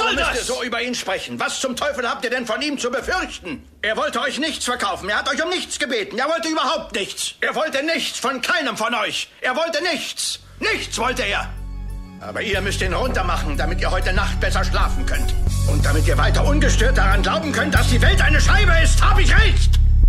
soll das? Müsst ihr so über ihn sprechen? Was zum Teufel habt ihr denn von ihm zu befürchten? Er wollte euch nichts verkaufen. Er hat euch um nichts gebeten. Er wollte überhaupt nichts. Er wollte nichts von keinem von euch. Er wollte nichts. Nichts wollte er. Aber ihr müsst ihn runtermachen, damit ihr heute Nacht besser schlafen könnt. Und damit ihr weiter ungestört daran glauben könnt, dass die Welt eine Scheibe ist, habe ich recht.